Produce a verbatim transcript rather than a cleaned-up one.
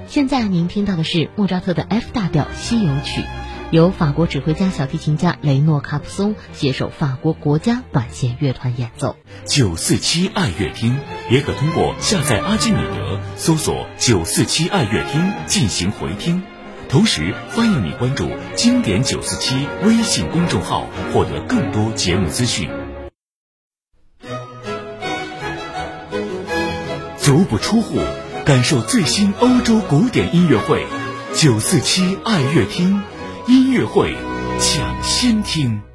现在您听到的是莫扎特的 F 大调西游曲，由法国指挥家小提琴家雷诺卡普松携手法国国家管弦乐团演奏。 九四七爱乐厅也可通过下载阿基米德搜索九四七爱乐厅进行回听，同时欢迎你关注经典九四七微信公众号，获得更多节目资讯。足不出户，感受最新欧洲古典音乐会，九四七爱乐厅音乐会抢先听。